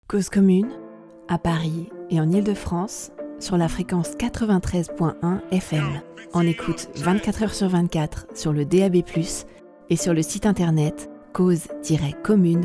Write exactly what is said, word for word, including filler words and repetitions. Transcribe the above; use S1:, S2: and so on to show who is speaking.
S1: Cause commune, à Paris et en Île-de-France, sur la fréquence quatre-vingt-treize point un F M. On écoute vingt-quatre heures sur vingt-quatre sur le D A B plus, et sur le site internet cause tiret commune